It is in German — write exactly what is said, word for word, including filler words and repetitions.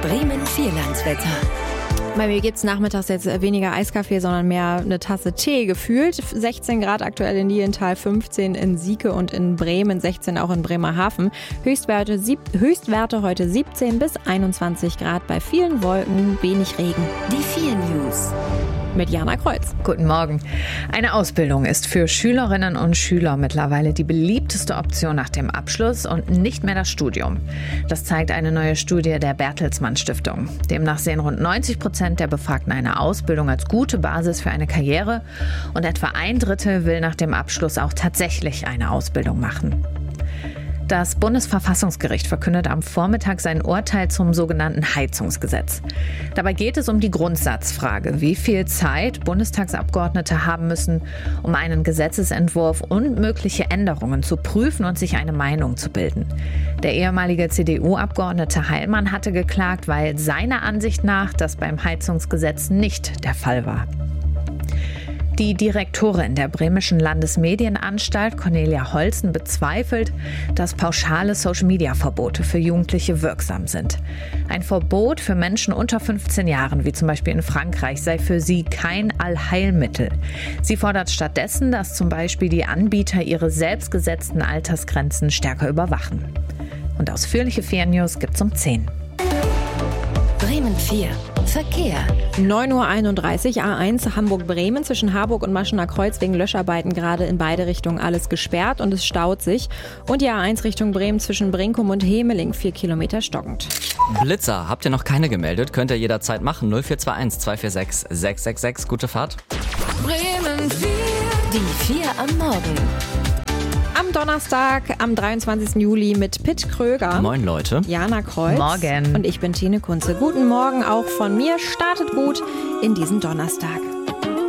Bremen Vierlandswetter. Bei mir gibt es nachmittags jetzt weniger Eiskaffee, sondern mehr eine Tasse Tee gefühlt. sechzehn Grad aktuell in Lienthal, fünfzehn in Sieke und in Bremen, sechzehn auch in Bremerhaven. Höchstwerte, sieb, Höchstwerte heute siebzehn bis einundzwanzig Grad bei vielen Wolken, wenig Regen. Die vier News. Mit Jana Kreuz. Guten Morgen. Eine Ausbildung ist für Schülerinnen und Schüler mittlerweile die beliebteste Option nach dem Abschluss und nicht mehr das Studium. Das zeigt eine neue Studie der Bertelsmann Stiftung. Demnach sehen rund neunzig Prozent der Befragten eine Ausbildung als gute Basis für eine Karriere und etwa ein Drittel will nach dem Abschluss auch tatsächlich eine Ausbildung machen. Das Bundesverfassungsgericht verkündet am Vormittag sein Urteil zum sogenannten Heizungsgesetz. Dabei geht es um die Grundsatzfrage, wie viel Zeit Bundestagsabgeordnete haben müssen, um einen Gesetzesentwurf und mögliche Änderungen zu prüfen und sich eine Meinung zu bilden. Der ehemalige C D U-Abgeordnete Heilmann hatte geklagt, weil seiner Ansicht nach das beim Heizungsgesetz nicht der Fall war. Die Direktorin der Bremischen Landesmedienanstalt, Cornelia Holzen, bezweifelt, dass pauschale Social-Media-Verbote für Jugendliche wirksam sind. Ein Verbot für Menschen unter fünfzehn Jahren, wie zum Beispiel in Frankreich, sei für sie kein Allheilmittel. Sie fordert stattdessen, dass zum Beispiel die Anbieter ihre selbstgesetzten Altersgrenzen stärker überwachen. Und ausführliche vier News gibt's um zehn. Bremen vier. Verkehr. neun Uhr einunddreißig, A eins Hamburg-Bremen, zwischen Harburg und Maschener Kreuz wegen Löscharbeiten gerade in beide Richtungen alles gesperrt und es staut sich. Und die A eins Richtung Bremen zwischen Brinkum und Hemeling, vier Kilometer stockend. Blitzer, habt ihr noch keine gemeldet? Könnt ihr jederzeit machen. null vier zwei eins zwei vier sechs sechs sechs sechs. Gute Fahrt. Bremen vier. Die vier am Morgen. Am Donnerstag, am dreiundzwanzigsten Juli mit Pitt Kröger. Moin Leute. Jana Kreuz. Morgen. Und ich bin Tine Kunze. Guten Morgen auch von mir. Startet gut in diesen Donnerstag.